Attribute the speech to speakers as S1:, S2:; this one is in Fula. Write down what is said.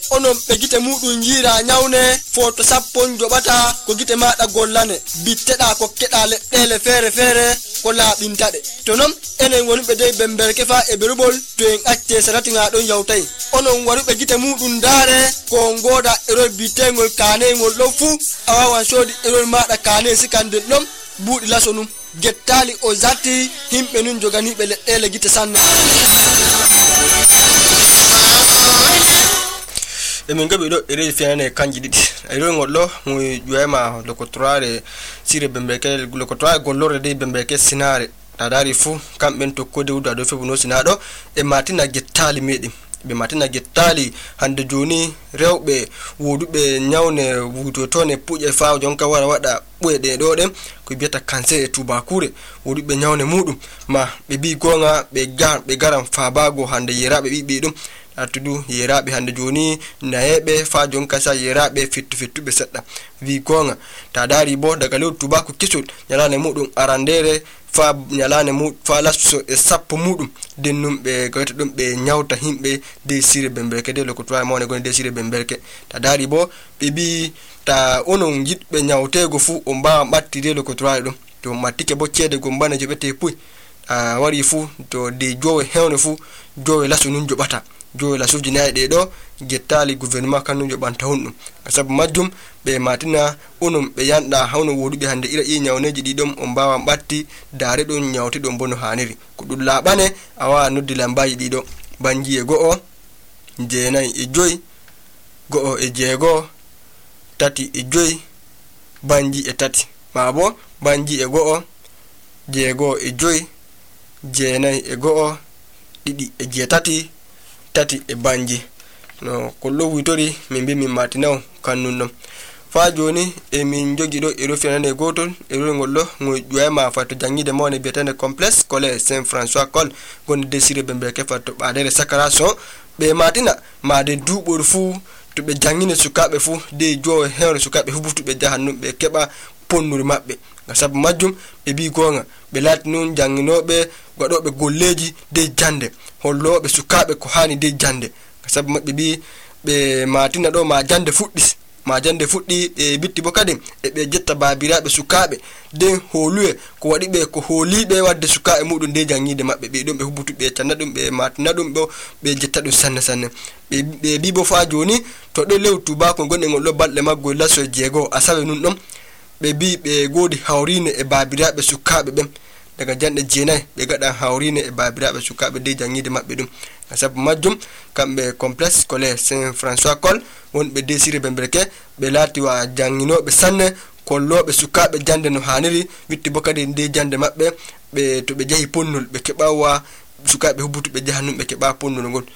S1: onon be gite mudun yira nyawne foto sappon jobata ko gite maada gollane bitteda ko keda leddele fere ko laabintade to non enen woni be dey bemberke fa e berubol to en acce sarati nga don yawtay onon waru be gite mudun dare ko ngoda erol bitengol kane ngol do fu awawan sodi erol maada kane sikande dom buudi lasonum gettali o zatti himbe nun jogani be leddele gite sanne e min gabe do ere fiane kanji didi ero ngollo mo juema lokotrare sire bemberke lokotrare gollore de bemberke sinare tadari fu kamben to kode wuda do febuno sinado e matina gettali medi be matina gettali hande joni rewbe wodube nyawne wuto tone puje faaw jonka wara wada buede do dem ko bieta kanse e tubakure wodube nyawne mudum ma be bi gonga be garam faabago hande yerabe bi dum atudu yerabe hande joni nayebe fa jonka sa yerabe fittu be sedda wi gonga tadari bo daga lew tubaku kisut nyalane mudum arandere fa nyalane mu fa lasso e sappo mudum dennum be goto dum be nyawta himbe de sire bemberke de lokotoy mone gon de sire bemberke tadari bo bibi ta onon yidbe nyawtego fu o mba batti de lokotoy dum to matike bo cede go mbana jobete puy wari fu to de jowe hewne fu jowe lasso nun jobata jowe la sufji naade do gettali gouvernement kanu jobanta hundum sabu majjum be matina onum be yanda hawno wodube hande ira e nyawneji didom on bawa batti daare don nyawti don bono haniri ko dul labane awa noddi lambaji dido banji e go'o jeenay e joy go'o e jeego tati e joy banji e tati mabo banji e go'o jeego e joy jeenay e go'o didi e jeetati tati e banji no kollo witori min bi min matinaw kannunno fa joni e min jogi do e rofianane gotol e ngollo ngo juema fa to jangide mone betane complexe collège Saint François Col gon désiré bemberke fa to badere sakaration be matina ma de dubor fu to be jangine sukabe fu de jo hewre sukabe fu butu be jahannum be keba ponnuri mabbe sabu majjum be bi gonga be latnun janginobe godobe golleji de jande hollobe sukabe ko hani de jande sabu mabbe bi be matina do ma jande fuddi e bitti bo kadi e be jetta babiraabe sukabe den holuye ko wadi be ko holibe wadde sukabe mudun de jangide mabbe be dum be hubutu be tanna dum be matina dum bo be jetta dum sanne be bibo fa joni to de lewtu ba ko gonne ngol balde maggo laso jeego asabe nun dum be bi be godi hawrine e babiraabe sukabe bem daga jande jeenay be gada hawrine e babiraabe sukabe de jangide mabbe dum sabu majjum kambe complexe collège Saint François Col wonbe désiré bemberke be lati wa janginobe sanne kollobe sukabe jande no haniri witti bokade de jande mabbe be to be jahi ponnul be kebawa sukabe hubutu be jahannum be keba ponnul ngol